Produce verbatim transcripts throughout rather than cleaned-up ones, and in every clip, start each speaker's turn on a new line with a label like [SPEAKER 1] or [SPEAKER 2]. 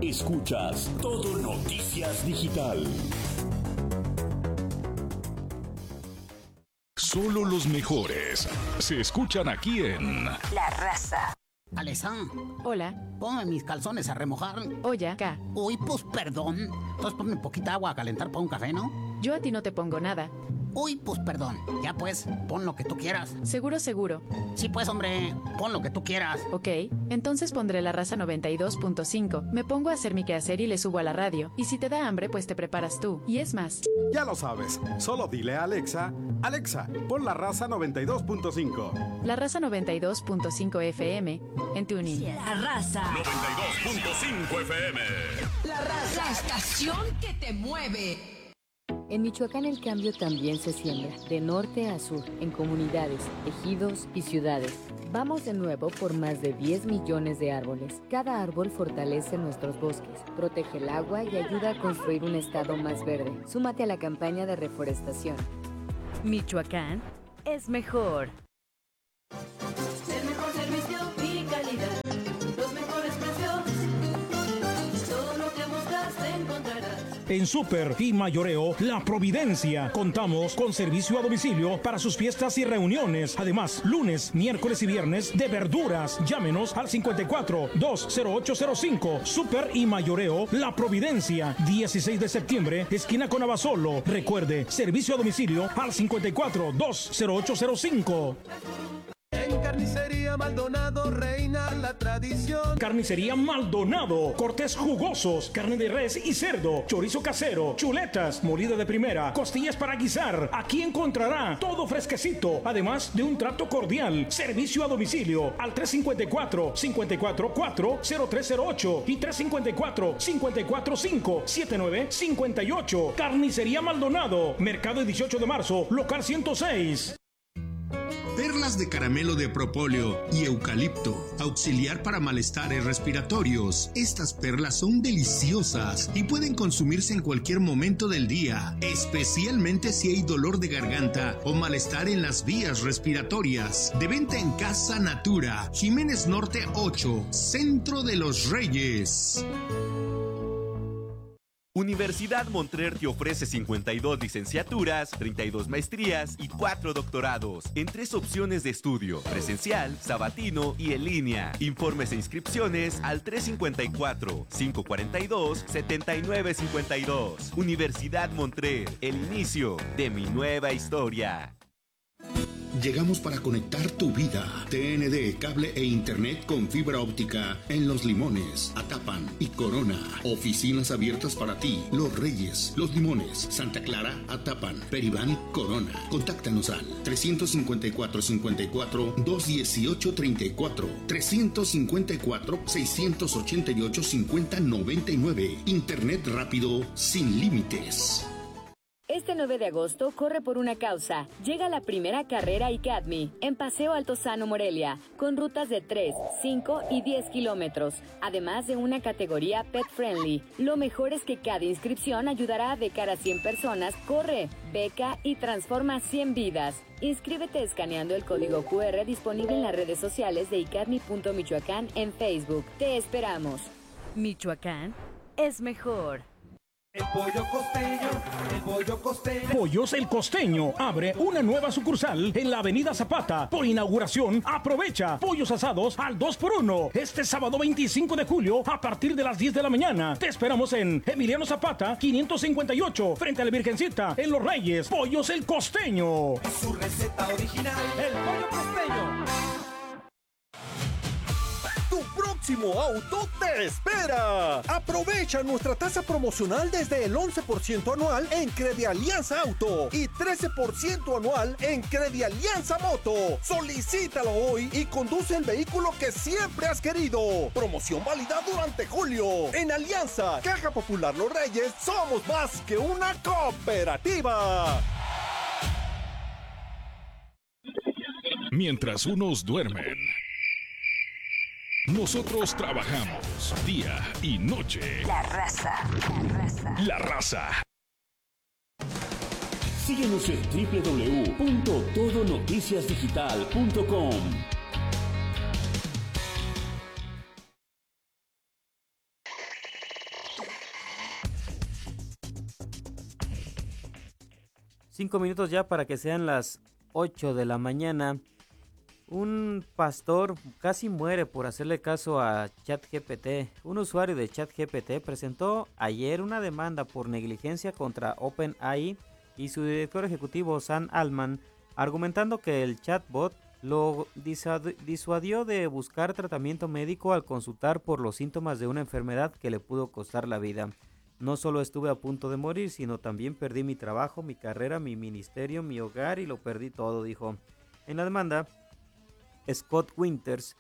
[SPEAKER 1] Escuchas Todo Noticias Digital. Solo los mejores se escuchan aquí en
[SPEAKER 2] La Raza.
[SPEAKER 3] Alessá.
[SPEAKER 4] Hola.
[SPEAKER 3] Ponme mis calzones a remojar.
[SPEAKER 4] Oye, acá.
[SPEAKER 3] Uy, pues perdón. Entonces ponme poquita agua a calentar para un café, ¿no?
[SPEAKER 4] Yo a ti no te pongo nada.
[SPEAKER 3] Uy, pues perdón. Ya pues, pon lo que tú quieras.
[SPEAKER 4] Seguro, seguro.
[SPEAKER 3] Sí, pues, hombre, pon lo que tú quieras.
[SPEAKER 4] Ok, entonces pondré La Raza noventa y dos punto cinco. Me pongo a hacer mi quehacer y le subo a la radio. Y si te da hambre, pues te preparas tú. Y es más.
[SPEAKER 5] Ya lo sabes. Solo dile a Alexa, Alexa, pon La Raza noventa y dos punto cinco.
[SPEAKER 4] La Raza noventa y dos punto cinco F M en TuneIn.
[SPEAKER 2] La Raza
[SPEAKER 1] noventa y dos punto cinco F M.
[SPEAKER 2] La Raza, la estación que te mueve.
[SPEAKER 6] En Michoacán el cambio también se siembra, de norte a sur, en comunidades, ejidos y ciudades. Vamos de nuevo por más de diez millones de árboles. Cada árbol fortalece nuestros bosques, protege el agua y ayuda a construir un estado más verde. Súmate a la campaña de reforestación.
[SPEAKER 7] Michoacán es mejor.
[SPEAKER 8] El mejor servicio y calidad, los mejores precios, todo lo que buscas encontrarás.
[SPEAKER 9] En Super y Mayoreo La Providencia contamos con servicio a domicilio para sus fiestas y reuniones. Además, lunes, miércoles y viernes de verduras. Llámenos al cincuenta y cuatro, dos cero ocho cero cinco. Super y Mayoreo La Providencia, dieciséis de septiembre, esquina con Abasolo. Recuerde, servicio a domicilio al cincuenta y cuatro, dos cero ocho cero cinco.
[SPEAKER 10] En Carnicería Maldonado reina la tradición.
[SPEAKER 9] Carnicería Maldonado, cortes jugosos, carne de res y cerdo, chorizo casero, chuletas, molida de primera, costillas para guisar. Aquí encontrará todo fresquecito, además de un trato cordial. Servicio a domicilio al tres cinco cuatro, cinco cuatro cuatro, cero tres cero ocho y tres cinco cuatro, cinco cuatro cinco, siete nueve cinco ocho. Carnicería Maldonado, Mercado dieciocho de marzo, local ciento seis.
[SPEAKER 11] Perlas de caramelo de propóleo y eucalipto, auxiliar para malestares respiratorios. Estas perlas son deliciosas y pueden consumirse en cualquier momento del día, especialmente si hay dolor de garganta o malestar en las vías respiratorias. De venta en Casa Natura, Jiménez Norte ocho, Centro de los Reyes.
[SPEAKER 12] Universidad Montclair te ofrece cincuenta y dos licenciaturas, treinta y dos maestrías y cuatro doctorados en tres opciones de estudio: presencial, sabatino y en línea. Informes e inscripciones al tres cinco cuatro, cinco cuatro dos, siete nueve cinco dos. Universidad Montclair, el inicio de mi nueva historia.
[SPEAKER 11] Llegamos para conectar tu vida. T N D, cable e internet con fibra óptica en Los Limones, Atapan y Corona. Oficinas abiertas para ti. Los Reyes, Los Limones, Santa Clara, Atapan, Peribán, Corona. Contáctanos al tres cinco cuatro, cinco cuatro, dos uno ocho, tres cuatro, tres cinco cuatro, seis ocho ocho, cinco cero nueve nueve. Internet rápido sin límites.
[SPEAKER 6] Este nueve de agosto corre por una causa. Llega la primera carrera ICADMI en Paseo Altozano, Morelia, con rutas de tres, cinco y diez kilómetros, además de una categoría pet friendly. Lo mejor es que cada inscripción ayudará a becar a cien personas. Corre, beca y transforma cien vidas. Inscríbete escaneando el código cu erre disponible en las redes sociales de icadmi punto michoacán en Facebook. Te esperamos.
[SPEAKER 7] Michoacán es mejor.
[SPEAKER 10] El pollo costeño, el pollo costeño.
[SPEAKER 9] Pollos El Costeño abre una nueva sucursal en la Avenida Zapata. Por inauguración, aprovecha pollos asados al dos por uno. Este sábado veinticinco de julio a partir de las diez de la mañana. Te esperamos en Emiliano Zapata quinientos cincuenta y ocho, frente a la Virgencita, en Los Reyes. Pollos El Costeño.
[SPEAKER 10] Su receta original, el pollo costeño. Tu próximo auto te espera. Aprovecha nuestra tasa promocional desde el once por ciento anual en Credialianza Auto y trece por ciento anual en Credialianza Moto. Solicítalo hoy y conduce el vehículo que siempre has querido. Promoción válida durante julio. En Alianza, Caja Popular Los Reyes, somos más que una cooperativa.
[SPEAKER 1] Mientras unos duermen, nosotros trabajamos día y noche.
[SPEAKER 2] La Raza, la Raza.
[SPEAKER 1] La Raza. Síguenos en doble u doble u doble u punto todo noticias digital punto com.
[SPEAKER 13] Cinco minutos ya para que sean las ocho de la mañana. Un pastor casi muere por hacerle caso a ChatGPT. Un usuario de ChatGPT presentó ayer una demanda por negligencia contra OpenAI y su director ejecutivo Sam Altman, argumentando que el chatbot lo disuadió de buscar tratamiento médico al consultar por los síntomas de una enfermedad que le pudo costar la vida. No solo estuve a punto de morir, sino también perdí mi trabajo, mi carrera, mi ministerio, mi hogar y lo perdí todo, dijo. En la demanda, Scott Winters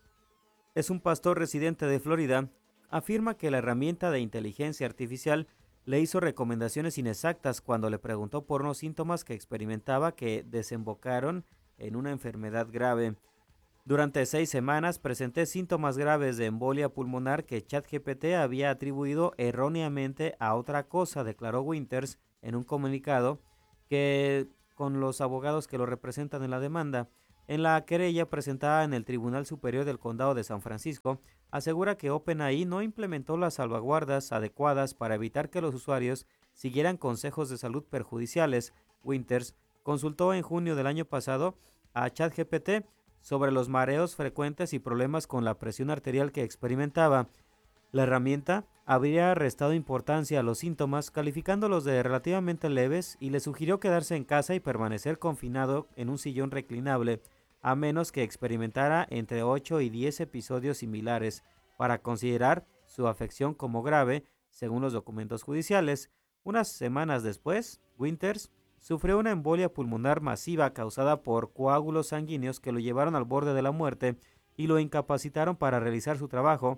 [SPEAKER 13] es un pastor residente de Florida, afirma que la herramienta de inteligencia artificial le hizo recomendaciones inexactas cuando le preguntó por unos síntomas que experimentaba que desembocaron en una enfermedad grave. Durante seis semanas presenté síntomas graves de embolia pulmonar que ChatGPT había atribuido erróneamente a otra cosa, declaró Winters en un comunicado que con los abogados que lo representan en la demanda. En la querella presentada en el Tribunal Superior del Condado de San Francisco, asegura que OpenAI no implementó las salvaguardas adecuadas para evitar que los usuarios siguieran consejos de salud perjudiciales. Winters consultó en junio del año pasado a ChatGPT sobre los mareos frecuentes y problemas con la presión arterial que experimentaba. La herramienta habría restado importancia a los síntomas, calificándolos de relativamente leves, y le sugirió quedarse en casa y permanecer confinado en un sillón reclinable, a menos que experimentara entre ocho y diez episodios similares, para considerar su afección como grave, según los documentos judiciales. Unas semanas después, Winters sufrió una embolia pulmonar masiva causada por coágulos sanguíneos que lo llevaron al borde de la muerte y lo incapacitaron para realizar su trabajo.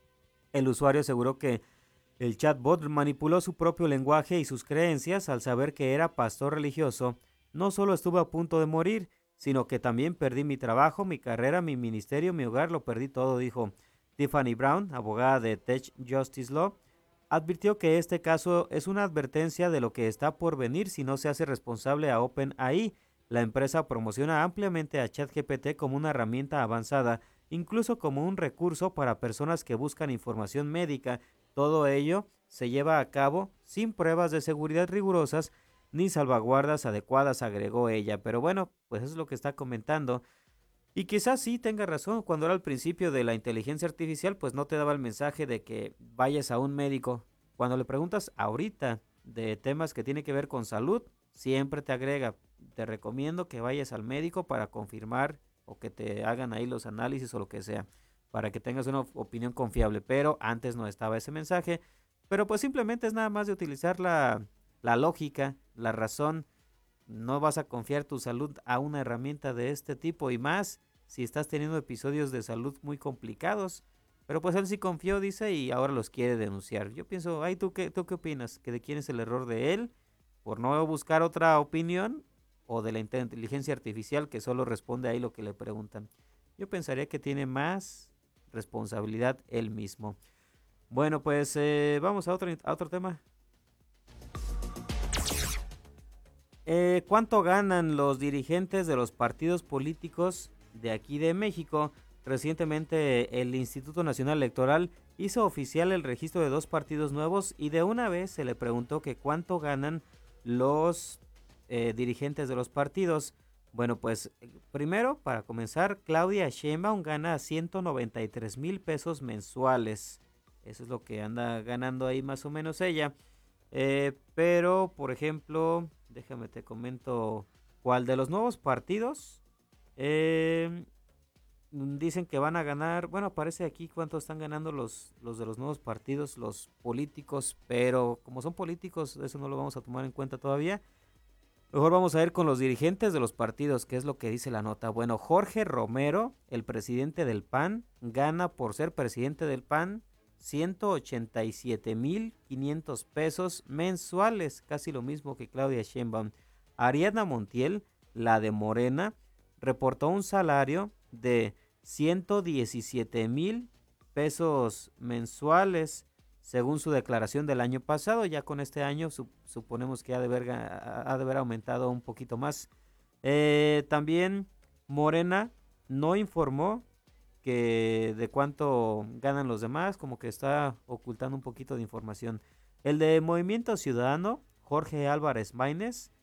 [SPEAKER 13] El usuario aseguró que el chatbot manipuló su propio lenguaje y sus creencias al saber que era pastor religioso. No solo estuve a punto de morir, sino que también perdí mi trabajo, mi carrera, mi ministerio, mi hogar, lo perdí todo, dijo. Tiffany Brown, abogada de Tech Justice Law, advirtió que este caso es una advertencia de lo que está por venir si no se hace responsable a OpenAI. La empresa promociona ampliamente a ChatGPT como una herramienta avanzada, incluso como un recurso para personas que buscan información médica. Todo ello se lleva a cabo sin pruebas de seguridad rigurosas ni salvaguardas adecuadas, agregó ella. Pero bueno, pues eso es lo que está comentando. Y quizás sí tenga razón, cuando era al principio de la inteligencia artificial, pues no te daba el mensaje de que vayas a un médico. Cuando le preguntas ahorita de temas que tienen que ver con salud, siempre te agrega, te recomiendo que vayas al médico para confirmar o que te hagan ahí los análisis o lo que sea, para que tengas una opinión confiable. Pero antes no estaba ese mensaje, pero pues simplemente es nada más de utilizar la, la lógica, la razón. No vas a confiar tu salud a una herramienta de este tipo, y más si estás teniendo episodios de salud muy complicados. Pero pues él sí confió, dice, y ahora los quiere denunciar. Yo pienso, ay, ¿tú qué, tú qué opinas? ¿Que de quién es el error de él por no buscar otra opinión, o de la inteligencia artificial que solo responde ahí lo que le preguntan? Yo pensaría que tiene más responsabilidad él mismo. Bueno, pues eh, vamos a otro, a otro tema. Eh, ¿Cuánto ganan los dirigentes de los partidos políticos de aquí de México? Recientemente el Instituto Nacional Electoral hizo oficial el registro de dos partidos nuevos, y de una vez se le preguntó que cuánto ganan los eh, dirigentes de los partidos. Bueno, pues primero, para comenzar, Claudia Sheinbaum gana ciento noventa y tres mil pesos mensuales. Eso es lo que anda ganando ahí más o menos ella. Eh, pero, por ejemplo, déjame te comento cuál de los nuevos partidos. Eh, dicen que van a ganar, bueno, aparece aquí cuánto están ganando los, los de los nuevos partidos, los políticos, pero como son políticos, eso no lo vamos a tomar en cuenta todavía. Mejor vamos a ir con los dirigentes de los partidos, que es lo que dice la nota. Bueno, Jorge Romero, el presidente del P A N, gana por ser presidente del P A N ciento ochenta y siete mil quinientos pesos mensuales, casi lo mismo que Claudia Sheinbaum. Ariadna Montiel, la de Morena, reportó un salario de ciento diecisiete mil pesos mensuales, según su declaración del año pasado. Ya con este año sup suponemos que ha de haber, ha de haber aumentado un poquito más. Eh, también Morena no informó que de cuánto ganan los demás, como que está ocultando un poquito de información. El de Movimiento Ciudadano, Jorge Álvarez Maínez,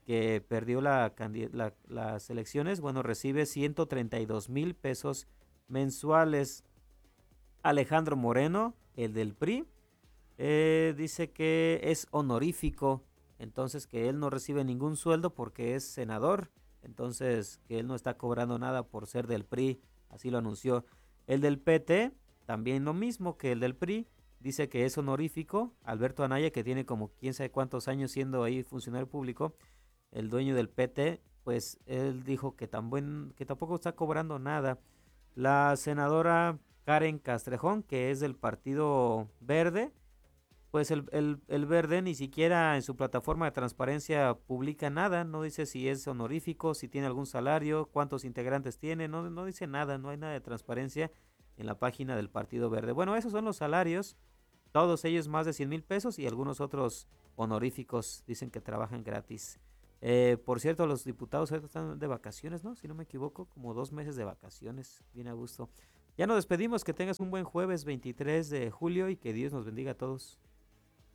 [SPEAKER 13] que perdió la, la, las elecciones, bueno, recibe ciento treinta y dos mil pesos mensuales. Alejandro Moreno, el del P R I, eh, dice que es honorífico, entonces que él no recibe ningún sueldo porque es senador, entonces que él no está cobrando nada por ser del P R I, así lo anunció. El del P T, también lo mismo que el del P R I, dice que es honorífico. Alberto Anaya, que tiene como quién sabe cuántos años siendo ahí funcionario público, el dueño del P T, pues él dijo que, tan buen, que tampoco está cobrando nada. La senadora Karen Castrejón, que es del Partido Verde, pues el, el, el Verde ni siquiera en su plataforma de transparencia publica nada, no dice si es honorífico, si tiene algún salario, cuántos integrantes tiene, no, no dice nada, no hay nada de transparencia en la página del Partido Verde. Bueno, esos son los salarios, todos ellos más de cien mil pesos y algunos otros honoríficos, dicen que trabajan gratis. Eh, por cierto, los diputados ahorita están de vacaciones, ¿no? Si no me equivoco, como dos meses de vacaciones, bien a gusto. Ya nos despedimos, que tengas un buen jueves veintitrés de julio y que Dios nos bendiga a todos.